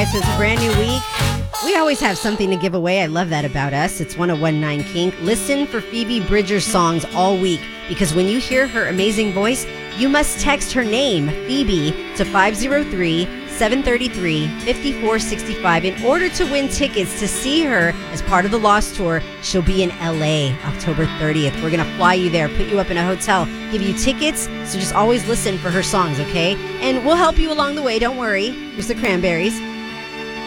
right, so it's a brand new week. We always have something to give away. I love that about us. It's 1019 Kink. Listen for Phoebe Bridgers songs all week because when you hear her amazing voice, you must text her name, Phoebe, to 503-733-5465 in order to win tickets to see her as part of the Lost Tour. She'll be in LA October 30th. We're going to fly you there, put you up in a hotel, give you tickets, so just always listen for her songs, okay? And we'll help you along the way, don't worry. Here's the Cranberries.